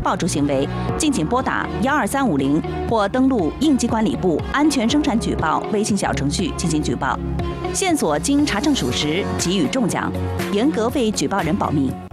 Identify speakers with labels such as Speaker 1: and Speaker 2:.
Speaker 1: 爆竹行为，敬请拨打12350或登录应急管理部安全生产举报微信小程序进行举报。线索经查证属实，给予重奖，严格为举报人保密。